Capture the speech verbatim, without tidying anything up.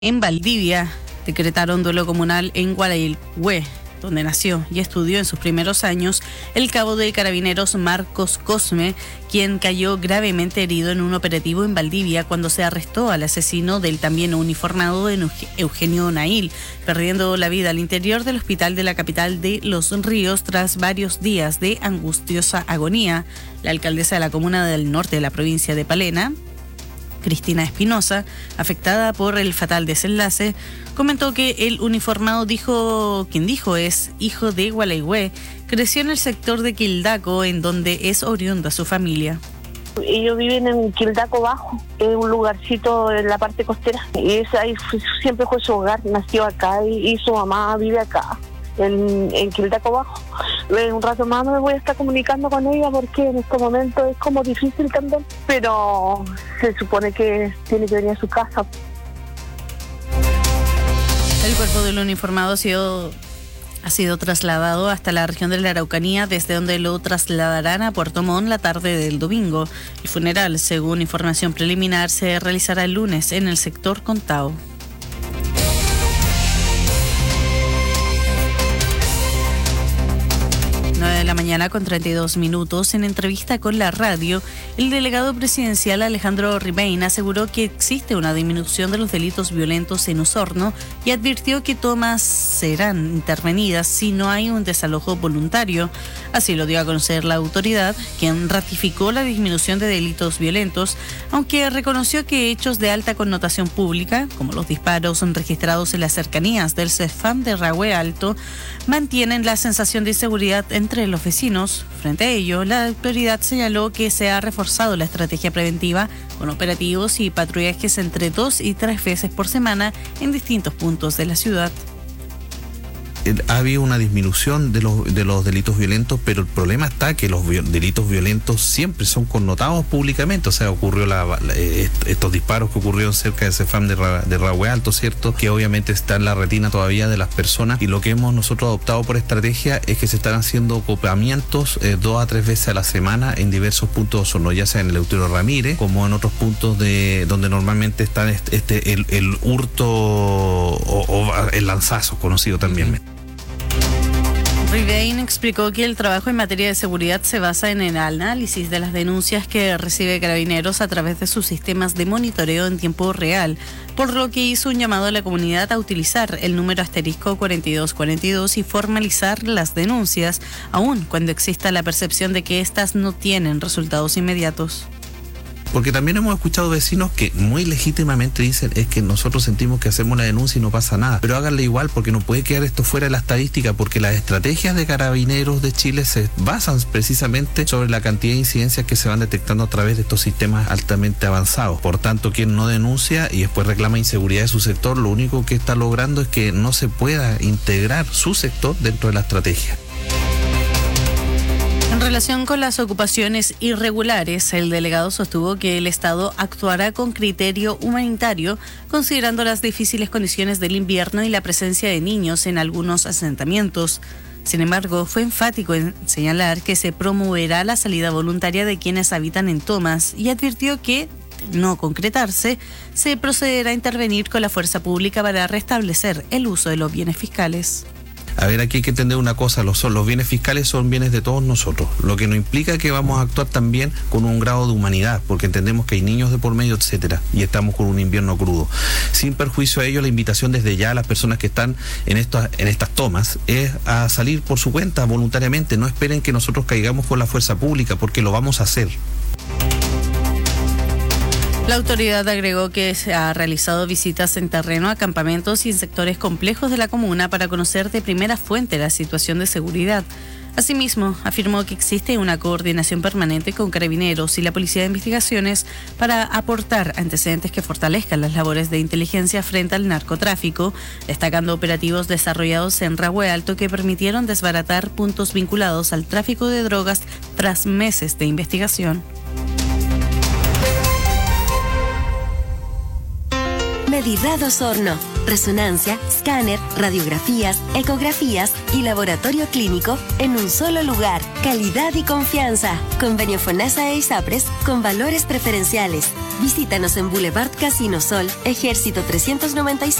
En Valdivia decretaron duelo comunal en Gualeguaychú, donde nació y estudió en sus primeros años el cabo de carabineros Marcos Cosme, quien cayó gravemente herido en un operativo en Valdivia cuando se arrestó al asesino del también uniformado Eugenio Nail, perdiendo la vida al interior del hospital de la capital de Los Ríos tras varios días de angustiosa agonía. La alcaldesa de la comuna del norte de la provincia de Palena, Cristina Espinosa, afectada por el fatal desenlace, comentó que el uniformado dijo, quien dijo es hijo de Gualeguaychú, creció en el sector de Quildaco, en donde es oriunda su familia. Ellos viven en Quildaco Bajo, es un lugarcito en la parte costera, y ese ahí fue, siempre fue su hogar, nació acá y, y su mamá vive acá, en, en Quildaco Bajo. Un rato más me voy a estar comunicando con ella porque en este momento es como difícil también, pero se supone que tiene que venir a su casa. El cuerpo del uniformado ha sido, ha sido trasladado hasta la región de la Araucanía, desde donde lo trasladarán a Puerto Montt la tarde del domingo. El funeral, según información preliminar, se realizará el lunes en el sector Contao. nueve de la mañana con treinta y dos minutos. En entrevista con la radio, el delegado presidencial Alejandro Ribein aseguró que existe una disminución de los delitos violentos en Osorno y advirtió que tomas serán intervenidas si no hay un desalojo voluntario. Así lo dio a conocer la autoridad, quien ratificó la disminución de delitos violentos, aunque reconoció que hechos de alta connotación pública, como los disparos registrados en las cercanías del CEFAM de Rahue Alto, mantienen la sensación de inseguridad entre entre los vecinos. Frente a ello, la autoridad señaló que se ha reforzado la estrategia preventiva con operativos y patrullajes entre dos y tres veces por semana en distintos puntos de la ciudad. Ha habido una disminución de los, de los delitos violentos, pero el problema está que los viol- delitos violentos siempre son connotados públicamente. O sea, ocurrió la, la, estos disparos que ocurrieron cerca de CEFAM de, Ra, de Rahue Alto, ¿cierto? Que obviamente está en la retina todavía de las personas, y lo que hemos nosotros adoptado por estrategia es que se están haciendo ocupamientos eh, dos a tres veces a la semana en diversos puntos de Osorno, ya sea en el Eleuterio Ramírez como en otros puntos de donde normalmente está este, este el, el hurto o, o el lanzazo, conocido también. Ribein explicó que el trabajo en materia de seguridad se basa en el análisis de las denuncias que recibe Carabineros a través de sus sistemas de monitoreo en tiempo real, por lo que hizo un llamado a la comunidad a utilizar el número asterisco cuarenta y dos cuarenta y dos y formalizar las denuncias, aun cuando exista la percepción de que éstas no tienen resultados inmediatos. Porque también hemos escuchado vecinos que muy legítimamente dicen es que nosotros sentimos que hacemos la denuncia y no pasa nada, pero háganle igual porque no puede quedar esto fuera de la estadística, porque las estrategias de Carabineros de Chile se basan precisamente sobre la cantidad de incidencias que se van detectando a través de estos sistemas altamente avanzados. Por tanto, quien no denuncia y después reclama inseguridad de su sector, lo único que está logrando es que no se pueda integrar su sector dentro de la estrategia. En relación con las ocupaciones irregulares, el delegado sostuvo que el Estado actuará con criterio humanitario, considerando las difíciles condiciones del invierno y la presencia de niños en algunos asentamientos. Sin embargo, fue enfático en señalar que se promoverá la salida voluntaria de quienes habitan en tomas y advirtió que, de no concretarse, se procederá a intervenir con la fuerza pública para restablecer el uso de los bienes fiscales. A ver, aquí hay que entender una cosa, los, los bienes fiscales son bienes de todos nosotros, lo que no implica que vamos a actuar también con un grado de humanidad, porque entendemos que hay niños de por medio, etcétera, y estamos con un invierno crudo. Sin perjuicio a ello, la invitación desde ya a las personas que están en estas, en estas tomas es a salir por su cuenta voluntariamente. No esperen que nosotros caigamos con la fuerza pública, porque lo vamos a hacer. La autoridad agregó que se ha realizado visitas en terreno a campamentos y en sectores complejos de la comuna para conocer de primera fuente la situación de seguridad. Asimismo, afirmó que existe una coordinación permanente con Carabineros y la Policía de Investigaciones para aportar antecedentes que fortalezcan las labores de inteligencia frente al narcotráfico, destacando operativos desarrollados en Rahue Alto que permitieron desbaratar puntos vinculados al tráfico de drogas tras meses de investigación. Medirrad Osorno. Resonancia, escáner, radiografías, ecografías y laboratorio clínico en un solo lugar. Calidad y confianza. Convenio FONASA e ISAPRES con valores preferenciales. Visítanos en Boulevard Casino Sol, Ejército trescientos noventa y cinco.